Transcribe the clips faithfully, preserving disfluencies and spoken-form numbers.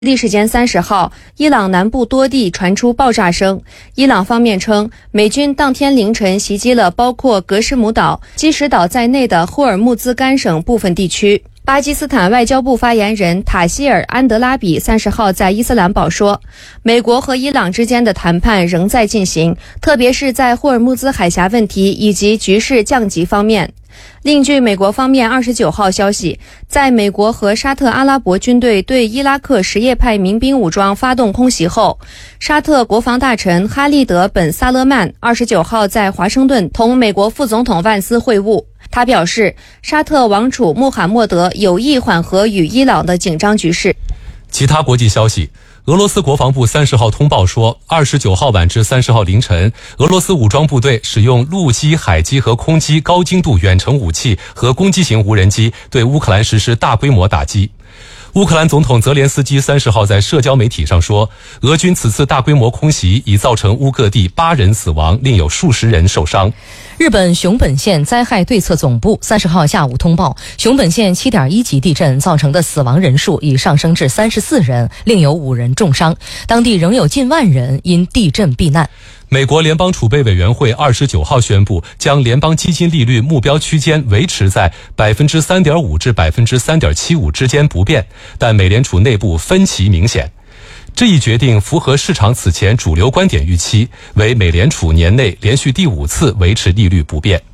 当地时间三十号，伊朗南部多地传出爆炸声。伊朗方面称，美军当天凌晨袭击了包括格什姆岛、基什岛在内的霍尔木兹干省部分地区。巴基斯坦外交部发言人塔希尔·安德拉比三十号在伊斯兰堡说，美国和伊朗之间的谈判仍在进行，特别是在霍尔木兹海峡问题以及局势降级方面。另据美国方面二十九号消息，在美国和沙特阿拉伯军队对伊拉克什叶派民兵武装发动空袭后，沙特国防大臣哈利德·本·萨勒曼二十九号在华盛顿同美国副总统万斯会晤。他表示，沙特王储穆罕默德有意缓和与伊朗的紧张局势。 其他国际消息，俄罗斯国防部三十号通报说，二十九号晚至三十号凌晨，俄罗斯武装部队使用陆基、海基和空基高精度远程武器和攻击型无人机对乌克兰实施大规模打击。乌克兰总统泽连斯基三十号在社交媒体上说，俄军此次大规模空袭已造成乌各地八人死亡，另有数十人受伤。 日本熊本县灾害对策总部三十号下午通报，熊本县 七点一 级地震造成的死亡人数已上升至三十四人，另有五人重伤，当地仍有近万人因地震避难。 美国联邦储备委员会二十九号宣布，将联邦基金利率目标区间维持在 百分之三点五 至 百分之三点七五 之间不变，但美联储内部分歧明显。这一决定符合市场此前主流观点预期，为美联储年内连续第五次维持利率不变。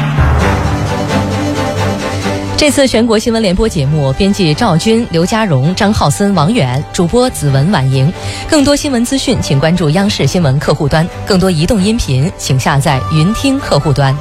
这次全国新闻联播节目，编辑赵军、刘家荣、张浩森、王远，主播子文、婉莹。更多新闻资讯，请关注央视新闻客户端；更多移动音频，请下载云听客户端。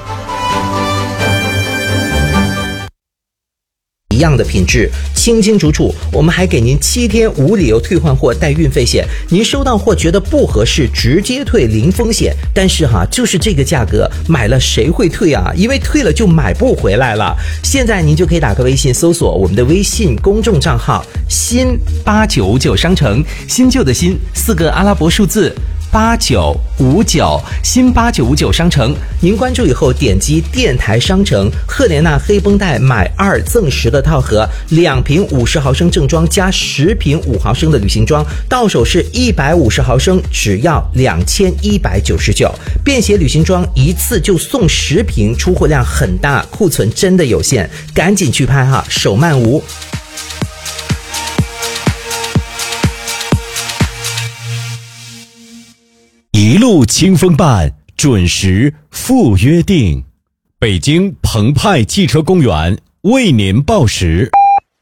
一样的品质，清清楚楚。我们还给您七天无理由退换货带运费险，您收到货觉得不合适，直接退零风险。但是哈，就是这个价格，买了谁会退啊？因为退了就买不回来了。现在您就可以打开微信搜索我们的微信公众账号新八九五九商城，新旧的新四个阿拉伯数字八九五九，新八九五九商城。您关注以后点击电台商城，赫莲娜黑绷带买二赠十的套盒，两瓶五十毫升正装加十瓶五毫升的旅行装，到手是一百五十毫升，只要两千一百九十九。便携旅行装一次就送十瓶，出货量很大，库存真的有限，赶紧去拍哈，手慢无。 一路清风伴，准时赴约定。北京澎湃汽车公园为您报时。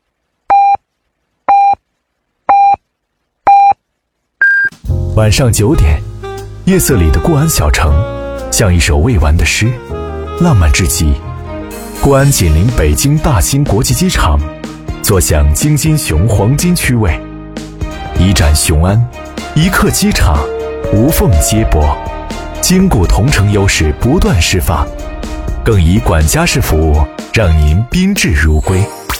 晚上九点，夜色里的固安小城，像一首未完的诗，浪漫至极。固安紧邻北京大兴国际机场，坐享京津雄黄金区位，一站雄安，一刻机场，无缝接驳，兼顾同城优势不断释放，更以管家式服务让您宾至如归。